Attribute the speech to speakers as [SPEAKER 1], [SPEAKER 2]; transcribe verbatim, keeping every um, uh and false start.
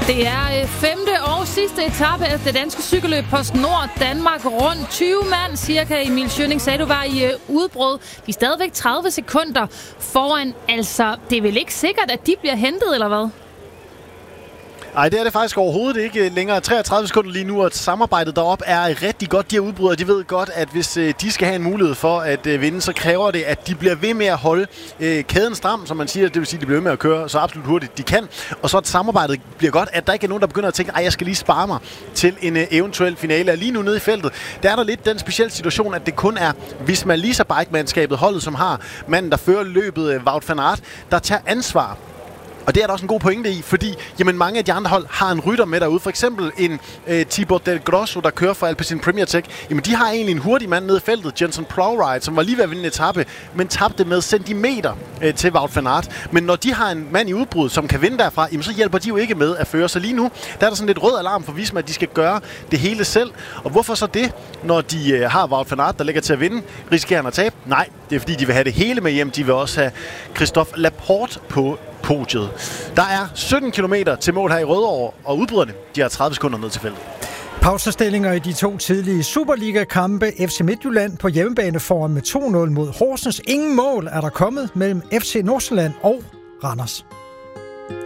[SPEAKER 1] Det er femte og sidste etape af det danske cykelløb PostNord Danmark rundt. tyve mand cirka, Emil Schønning sagde, du var i uh, udbrud. De er stadigvæk tredive sekunder foran. Altså, det er vel ikke sikkert, at de bliver hentet, eller hvad?
[SPEAKER 2] Nej, det er det faktisk overhovedet ikke længere. treogtredive sekunder lige nu, og samarbejdet deroppe er rigtig godt. De her udbrydere, de ved godt, at hvis øh, de skal have en mulighed for at øh, vinde, så kræver det, at de bliver ved med at holde øh, kæden stram, som man siger. Det vil sige, at de bliver ved med at køre så absolut hurtigt de kan. Og så at samarbejdet bliver godt, at der ikke er nogen, der begynder at tænke, at jeg skal lige spare mig til en øh, eventuel finale. Lige nu nede i feltet, der er der lidt den specielle situation, at det kun er Visma Lease Bike-mandskabet, holdet, som har manden, der fører løbet, øh, Wout van Aert, der tager ansvar. Og det er der også en god pointe i, fordi jamen, mange af de andre hold har en rytter med derude. For eksempel en øh, Thibaut Del Grosso, der kører for Alpecin Premier Tech. Jamen, de har egentlig en hurtig mand nede i feltet, Jenson Plowright, som var lige ved at vinde en etape, men tabte med centimeter øh, til Wout van Aert. Men når de har en mand i udbrud, som kan vinde derfra, jamen, så hjælper de jo ikke med at føre. Så lige nu, der er der sådan lidt rød alarm for Visma, at de skal gøre det hele selv. Og hvorfor så det, når de øh, har Wout van Aert, der ligger til at vinde? Risikerer han at tabe? Nej, det er fordi, de vil have det hele med hjem. De vil også have Christophe Laporte på podiet. Der er sytten kilometer til mål her i Rødovre, og udbryderne, de har tredive sekunder ned til feltet.
[SPEAKER 3] Pausestillinger i de to tidlige Superliga-kampe. F C Midtjylland på hjemmebane foran med to nul mod Horsens. Ingen mål er der kommet mellem F C Nordsjælland og Randers.